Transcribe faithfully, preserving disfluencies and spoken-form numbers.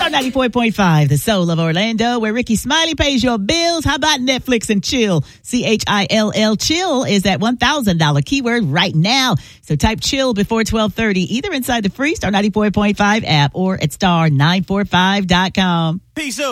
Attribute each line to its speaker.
Speaker 1: Star ninety-four point five, the soul of Orlando, where Ricky Smiley pays your bills. How about Netflix and chill? C H I L L, chill is that one thousand dollars keyword right now. So type chill before twelve thirty, either inside the free Star ninety-four point five app or at star nine four five dot com.
Speaker 2: Peace out.